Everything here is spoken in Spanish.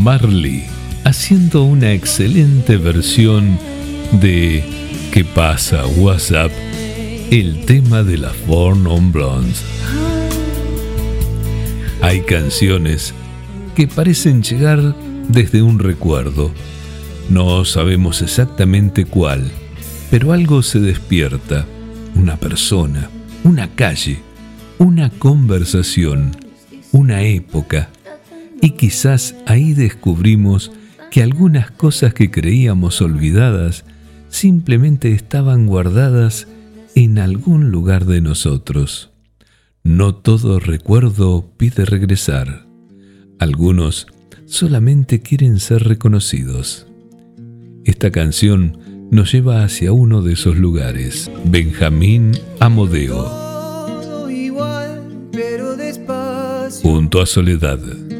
Marley, haciendo una excelente versión de ¿Qué pasa, WhatsApp? El tema de las Four Non Blondes. Hay canciones que parecen llegar desde un recuerdo. No sabemos exactamente cuál, pero algo se despierta. Una persona, una calle, una conversación, una época. Y quizás ahí descubrimos que algunas cosas que creíamos olvidadas simplemente estaban guardadas en algún lugar de nosotros. No todo recuerdo pide regresar. Algunos solamente quieren ser reconocidos. Esta canción nos lleva hacia uno de esos lugares. Benjamín Amodeo, junto a Soledad.